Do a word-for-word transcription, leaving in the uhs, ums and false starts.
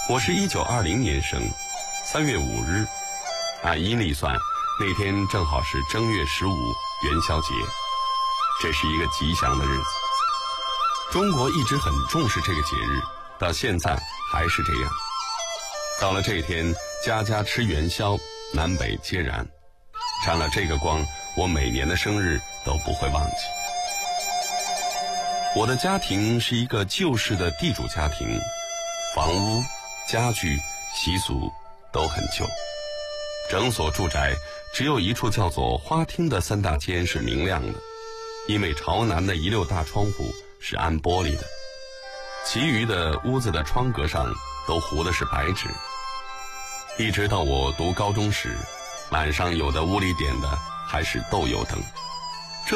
我是一九二零年生，三月五日，按阴历算，那天正好是正月十五元宵节，这是一个吉祥的日子。中国一直很重视这个节日，到现在还是这样。到了这天，家家吃元宵，南北皆然。沾了这个光，我每年的生日都不会忘记。我的家庭是一个旧式的地主家庭，房屋、家具、习俗都很旧。整所住宅只有一处叫做花厅的三大间是明亮的，因为朝南的一溜大窗户是安玻璃的，其余的屋子的窗格上都糊的是白纸。一直到我读高中时，晚上有的屋里点的还是豆油灯。